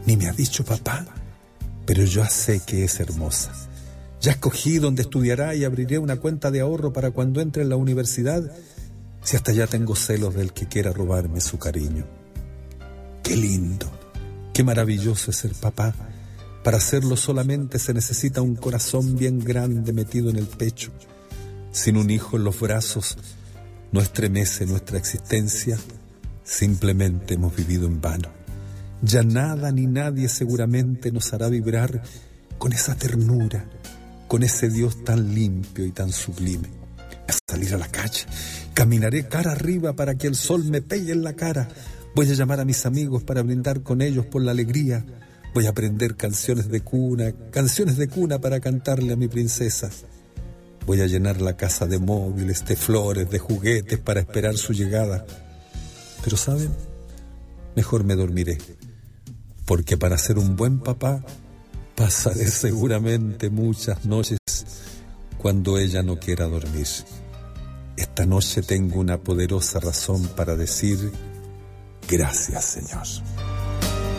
ni me ha dicho papá, pero yo sé que es hermosa. Ya escogí dónde estudiará y abriré una cuenta de ahorro para cuando entre en la universidad, si hasta ya tengo celos del que quiera robarme su cariño. Qué lindo, qué maravilloso es ser papá. Para hacerlo solamente se necesita un corazón bien grande metido en el pecho. Sin un hijo en los brazos no estremece nuestra existencia, simplemente hemos vivido en vano. Ya nada ni nadie seguramente nos hará vibrar con esa ternura, con ese Dios tan limpio y tan sublime. A salir a la calle, caminaré cara arriba para que el sol me pegue en la cara. Voy a llamar a mis amigos para brindar con ellos por la alegría. Voy a aprender canciones de cuna para cantarle a mi princesa. Voy a llenar la casa de móviles, de flores, de juguetes para esperar su llegada. Pero ¿saben? Mejor me dormiré, porque para ser un buen papá pasaré seguramente muchas noches cuando ella no quiera dormir. Esta noche tengo una poderosa razón para decir gracias, Señor.